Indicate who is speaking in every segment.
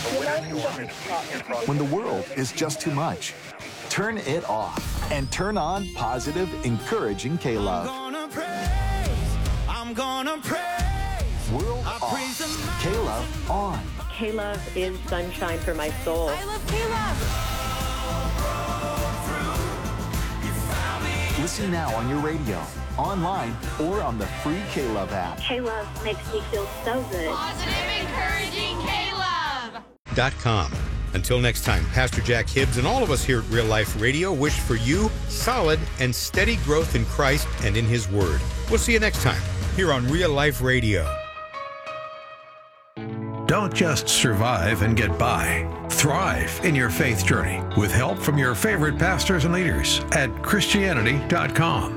Speaker 1: When the world is just too much, turn it off and turn on positive, encouraging K-Love.
Speaker 2: I'm gonna praise.
Speaker 1: World off, K-Love on.
Speaker 3: K-Love is sunshine for my soul.
Speaker 4: I love K-Love.
Speaker 1: Listen now on your radio, online, or on the free K-Love app.
Speaker 3: K-Love makes me feel so good.
Speaker 4: Positive, encouraging K-Love.
Speaker 5: .com. Until next time, Pastor Jack Hibbs and all of us here at Real Life Radio wish for you solid and steady growth in Christ and in His Word. We'll see you next time here on Real Life Radio.
Speaker 6: Don't just survive and get by. Thrive in your faith journey with help from your favorite pastors and leaders at Christianity.com.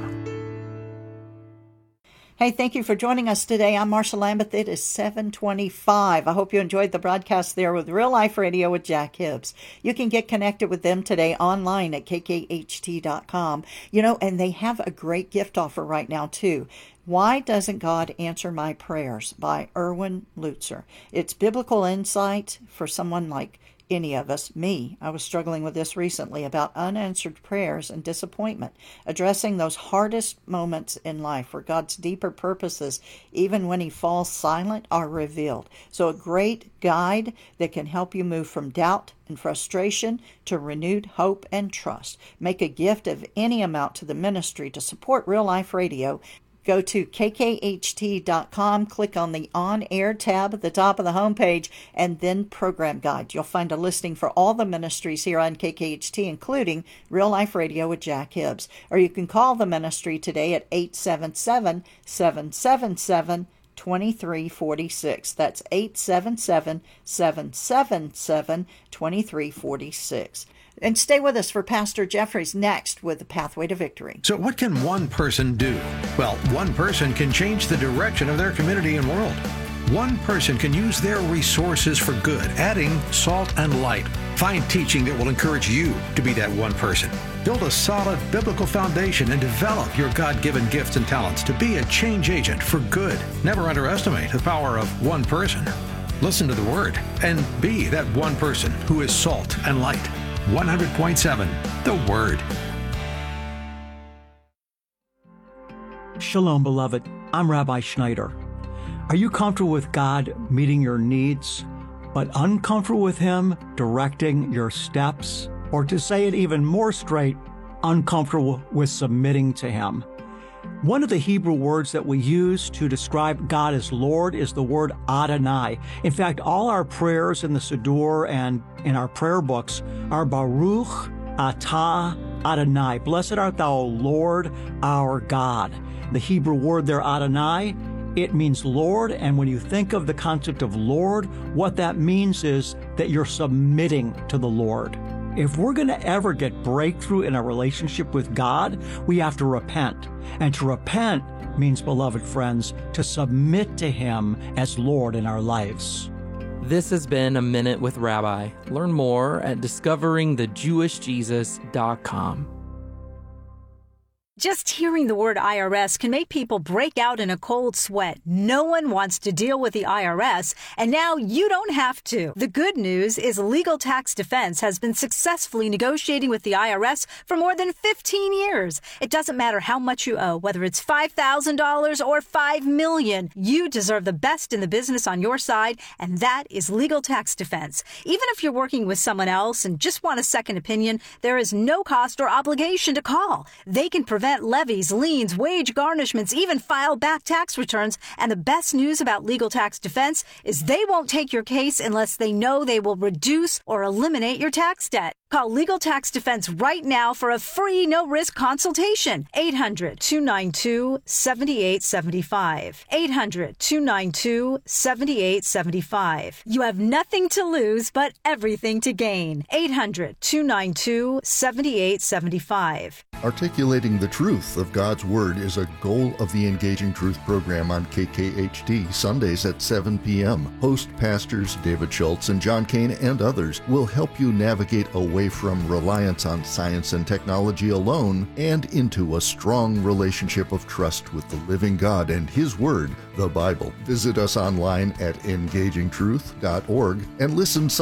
Speaker 7: Hey, thank you for joining us today. I'm Marsha Lambeth. It is 7:25. I hope you enjoyed the broadcast there with Real Life Radio with Jack Hibbs. You can get connected with them today online at kkht.com. And they have a great gift offer right now, too. Why Doesn't God Answer My Prayers by Erwin Lutzer. It's biblical insight for someone like any of us. Me, I was struggling with this recently about unanswered prayers and disappointment, addressing those hardest moments in life where God's deeper purposes, even when He falls silent, are revealed. So a great guide that can help you move from doubt and frustration to renewed hope and trust. Make a gift of any amount to the ministry to support Real Life Radio. Go to kkht.com, click on the On-Air tab at the top of the homepage, and then Program Guide. You'll find a listing for all the ministries here on KKHT, including Real Life Radio with Jack Hibbs. Or you can call the ministry today at 877-777-2346. That's 877-777-2346. And stay with us for Pastor Jeffries next with the Pathway to Victory.
Speaker 6: So what can one person do? Well, one person can change the direction of their community and world. One person can use their resources for good, adding salt and light. Find teaching that will encourage you to be that one person. Build a solid biblical foundation and develop your God-given gifts and talents to be a change agent for good. Never underestimate the power of one person. Listen to the Word and be that one person who is salt and light. 100.7, The Word.
Speaker 8: Shalom, beloved. I'm Rabbi Schneider. Are you comfortable with God meeting your needs, but uncomfortable with Him directing your steps? Or to say it even more straight, uncomfortable with submitting to Him? One of the Hebrew words that we use to describe God as Lord is the word Adonai. In fact, all our prayers in the Siddur and in our prayer books are Baruch Atah Adonai. Blessed art thou, O Lord, our God. The Hebrew word there, Adonai, it means Lord, and when you think of the concept of Lord, what that means is that you're submitting to the Lord. If we're going to ever get breakthrough in our relationship with God, we have to repent. And to repent means, beloved friends, to submit to Him as Lord in our lives.
Speaker 9: This has been A Minute with Rabbi. Learn more at discoveringthejewishjesus.com.
Speaker 10: Just hearing the word IRS can make people break out in a cold sweat. No one wants to deal with the IRS, and now you don't have to. The good news is Legal Tax Defense has been successfully negotiating with the IRS for more than 15 years. It doesn't matter how much you owe, whether it's $5,000 or $5 million. You deserve the best in the business on your side, and that is Legal Tax Defense. Even if you're working with someone else and just want a second opinion, there is no cost or obligation to call. They can prevent levies, liens, wage garnishments, even file back tax returns. And the best news about Legal Tax Defense is they won't take your case unless they know they will reduce or eliminate your tax debt. Call Legal Tax Defense right now for a free, no-risk consultation. 800-292-7875. 800-292-7875. You have nothing to lose but everything to gain. 800-292-7875.
Speaker 11: Articulating the truth of God's Word is a goal of the Engaging Truth program on KKHT, Sundays at 7 p.m. Host pastors David Schultz and John Kane and others will help you navigate away from reliance on science and technology alone and into a strong relationship of trust with the living God and His Word, the Bible. Visit us online at engagingtruth.org and listen